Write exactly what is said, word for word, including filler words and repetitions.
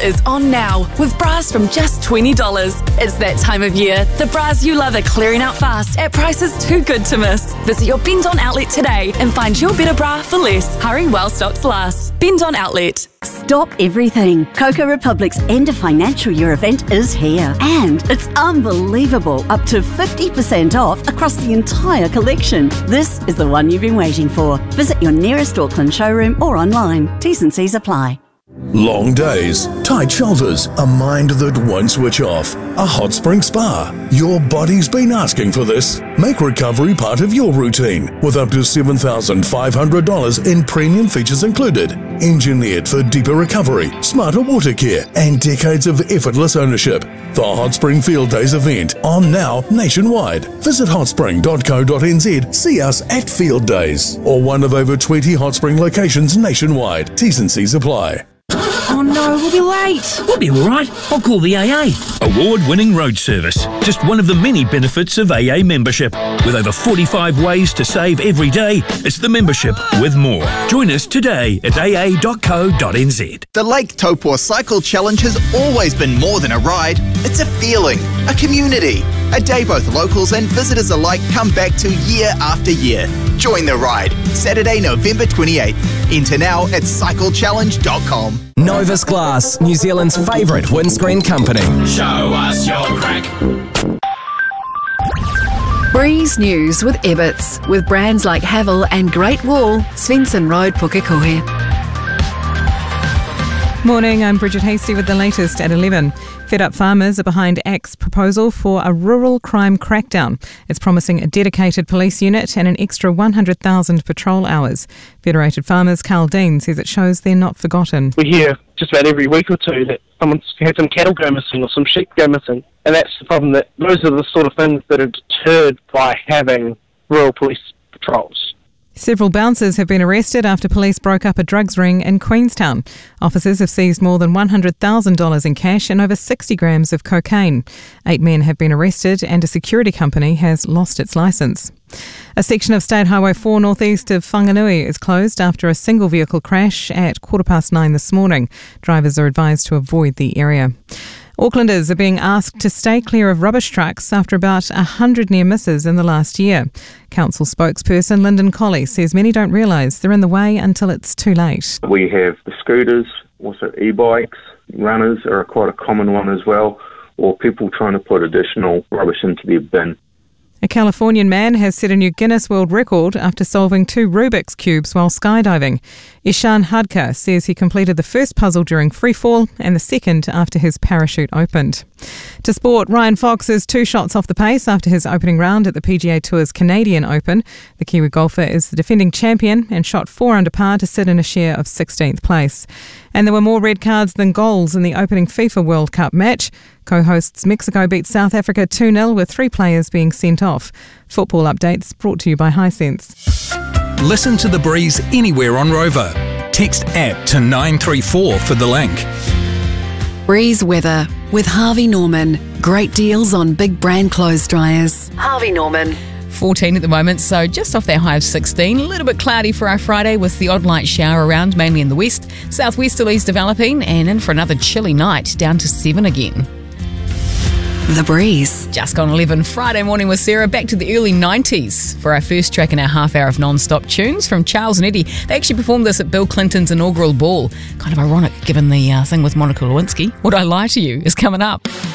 is on now with bras from just twenty dollars. It's that time of year. The bras you love are clearing out fast at prices too good to miss. Visit your Bend On outlet today and find your better bra for less. Hurry while stocks last. Bend On outlet. Stop everything. Coco Republic's end of financial year event is here. And it's unbelievable. Up to fifty percent off across the entire collection. This is the one you've been waiting for. Visit your nearest Auckland showroom or online. T's and C's apply. Long days, tight shoulders, a mind that won't switch off. A hot spring spa. Your body's been asking for this. Make recovery part of your routine with up to seven thousand five hundred dollars in premium features included. Engineered for deeper recovery, smarter water care, and decades of effortless ownership. The Hot Spring Field Days event on now nationwide. Visit hot spring dot co dot n z, see us at Field Days, or one of over twenty Hot Spring locations nationwide. T's and C's apply. Oh no, we'll be late. We'll be all right. I'll call the A A. Award-winning road service. Just one of the many benefits of A A membership. With over forty-five ways to save every day, it's the membership with more. Join us today at a a dot co dot n z. The Lake Taupo Cycle Challenge has always been more than a ride. It's a feeling, a community, a day both locals and visitors alike come back to year after year. Join the ride, Saturday, November twenty-eighth. Enter now at cycle challenge dot com. Novus Glass, New Zealand's favourite windscreen company. Show us your crack. Breeze News with Ebbets, with brands like Havel and Great Wall, Svensson Road, Pukekohe. Morning, I'm Bridget Hasty with the latest at eleven. Fed Up farmers are behind A C T's proposal for a rural crime crackdown. It's promising a dedicated police unit and an extra one hundred thousand patrol hours. Federated Farmers Carl Dean says it shows they're not forgotten. We hear just about every week or two that someone's had some cattle go missing or some sheep go missing. And that's the problem, that those are the sort of things that are deterred by having rural police patrols. Several bouncers have been arrested after police broke up a drugs ring in Queenstown. Officers have seized more than one hundred thousand dollars in cash and over sixty grams of cocaine. Eight men have been arrested and a security company has lost its licence. A section of State Highway four northeast of Whanganui is closed after a single vehicle crash at quarter past nine this morning. Drivers are advised to avoid the area. Aucklanders are being asked to stay clear of rubbish trucks after about one hundred near misses in the last year. Council spokesperson Lyndon Colley says many don't realise they're in the way until it's too late. We have the scooters, also e-bikes, runners are quite a common one as well, or people trying to put additional rubbish into their bin. A Californian man has set a new Guinness World Record after solving two Rubik's Cubes while skydiving. Ishan Hadka says he completed the first puzzle during freefall and the second after his parachute opened. To sport, Ryan Fox is two shots off the pace after his opening round at the P G A Tour's Canadian Open. The Kiwi golfer is the defending champion and shot four under par to sit in a share of sixteenth place. And there were more red cards than goals in the opening FIFA World Cup match. Co-hosts Mexico beat South Africa two nil with three players being sent off. Football updates brought to you by Hisense. Listen to The Breeze anywhere on Rover. Text app to nine three four for the link. Breeze weather with Harvey Norman. Great deals on big brand clothes dryers. Harvey Norman. fourteen at the moment, so just off their high of sixteen. A little bit cloudy for our Friday with the odd light shower around, mainly in the west. Southwesterlies developing and in for another chilly night, down to seven again. The Breeze. Just gone eleven, Friday morning with Sarah. Back to the early nineties for our first track in our half hour of non-stop tunes from Charles and Eddie. They actually performed this at Bill Clinton's inaugural ball. Kind of ironic given the uh, thing with Monica Lewinsky. Would I Lie to You is coming up.